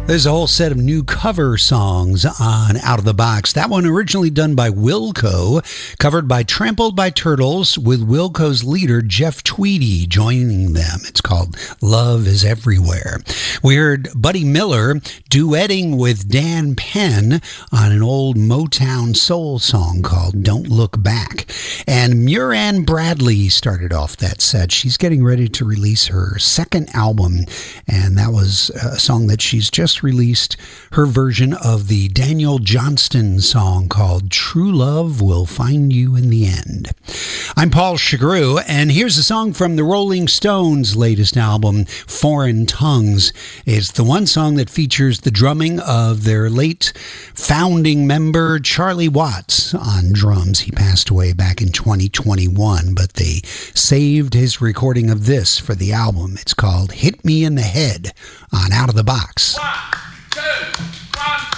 There's a whole set of new cover songs on Out of the Box. That one originally done by Wilco, covered by Trampled by Turtles, with Wilco's leader Jeff Tweedy joining them. It's called Love is Everywhere. We heard Buddy Miller duetting with Dan Penn on an old Motown soul song called Don't Look Back. And Muran Bradley started off that set. She's getting ready to release her second album, and that was a song that she's just released, her version of the Daniel Johnston song called True Love Will Find You in the End. I'm Paul Chagru, and here's a song from the Rolling Stones' latest album, Foreign Tongues. It's the one song that features the drumming of their late founding member, Charlie Watts, on drums. He passed away back in 2021, but they saved his recording of this for the album. It's called Hit Me in the Head on Out of the Box. 1, 2.